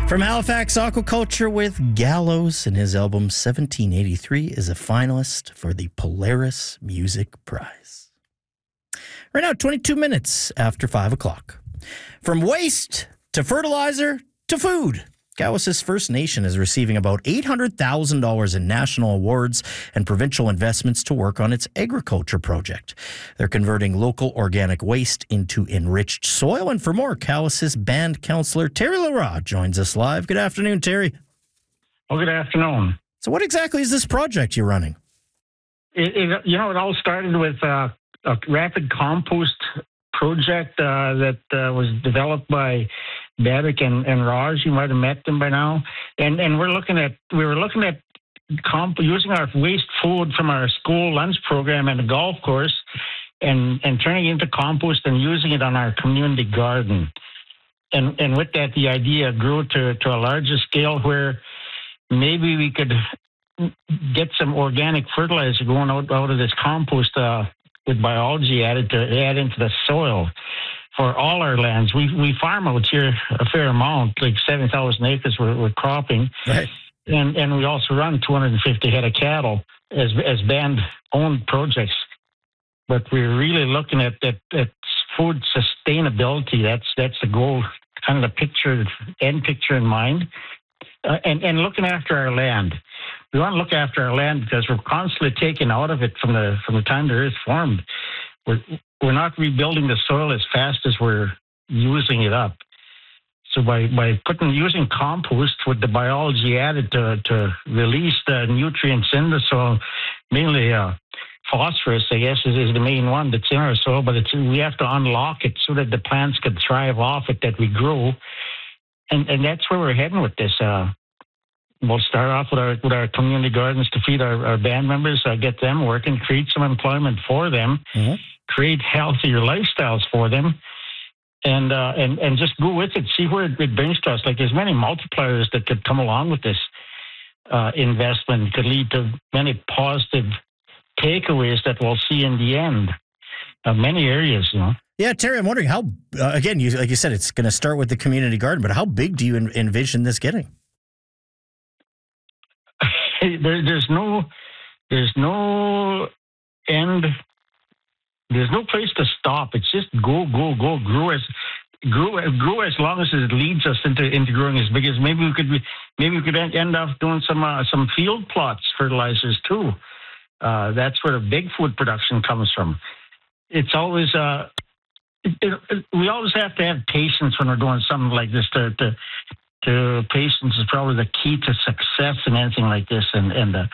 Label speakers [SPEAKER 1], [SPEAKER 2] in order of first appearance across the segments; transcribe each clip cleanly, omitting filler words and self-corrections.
[SPEAKER 1] From Halifax, Aquaculture with Gallows, and his album 1783 is a finalist for the Polaris Music Prize. Right now, 22 minutes after 5 o'clock. From waste to fertilizer to food, Gallows First Nation is receiving about $800,000 in national awards and provincial investments to work on its agriculture project. They're converting local organic waste into enriched soil. And for more, Gallows band counselor Terry Leroy joins us live. Good afternoon, Terry.
[SPEAKER 2] Well, good afternoon.
[SPEAKER 1] So what exactly is this project you're running?
[SPEAKER 2] It all started with a rapid compost project that was developed by Babbitt and Raj. You might have met them by now. And we were looking at using our waste food from our school lunch program and the golf course and turning it into compost and using it on our community garden. And with that, the idea grew to a larger scale where maybe we could get some organic fertilizer going out of this compost with biology added into the soil for all our lands. We farm out here a fair amount, like 7,000 acres we're cropping.
[SPEAKER 1] Right.
[SPEAKER 2] And we also run 250 head of cattle as band-owned projects. But we're really looking at food sustainability. That's the goal, kind of the end picture in mind. And looking after our land. We want to look after our land because we're constantly taking out of it from the time the earth formed. We're not rebuilding the soil as fast as we're using it up. So by using compost with the biology added to release the nutrients in the soil, mainly phosphorus, I guess, is the main one that's in our soil, but we have to unlock it so that the plants can thrive off it, that we grow. And that's where we're heading with this. We'll start off with our community gardens to feed our band members, get them working, create some employment for them, create healthier lifestyles for them, and just go with it, see where it brings to us. Like there's many multipliers that could come along with this investment, could lead to many positive takeaways that we'll see in the end of many areas,
[SPEAKER 1] Yeah, Terry, I'm wondering how, again, like you said, it's going to start with the community garden, but how big do you envision this getting?
[SPEAKER 2] There's no end. There's no place to stop. It's just go, grow as long as it leads us into growing as big as maybe we could end up doing some field plots fertilizers too. That's where the big food production comes from. It's always we always have to have patience when we're doing something like this. To patience is probably the key to success in anything like this, and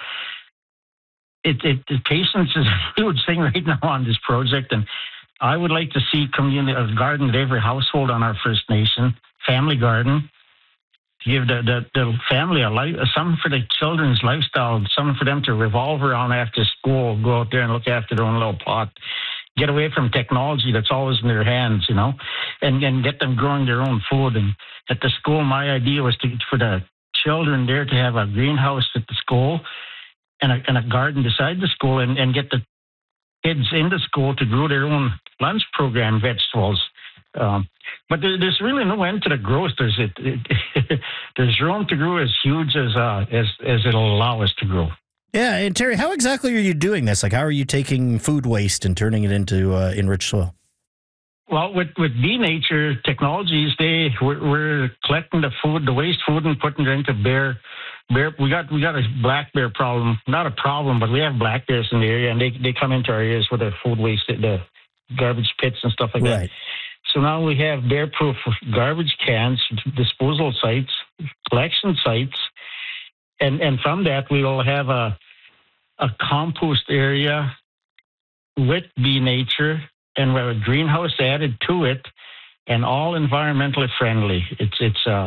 [SPEAKER 2] patience is a huge thing right now on this project. And I would like to see a garden at every household on our First Nation family garden. To give the family something for the children's lifestyle, something for them to revolve around after school, go out there and look after their own little pot. Get away from technology that's always in their hands, and get them growing their own food. And at the school, my idea was for the children there to have a greenhouse at the school and a garden beside the school and get the kids in the school to grow their own lunch program vegetables. But there's really no end to the growth. There's room to grow as huge as it'll allow us to grow.
[SPEAKER 1] Yeah, and Terry, how exactly are you doing this? Like, how are you taking food waste and turning it into enriched soil?
[SPEAKER 2] Well, with Bee Nature Technologies, we're collecting the waste food, and putting it into bear. We got a black bear problem. Not a problem, but we have black bears in the area, and they come into our areas with their food waste, the garbage pits and stuff like that. So now we have bear-proof garbage cans, disposal sites, collection sites. And from that, we will have a compost area with Bee Nature, and we have a greenhouse added to it, and all environmentally friendly. It's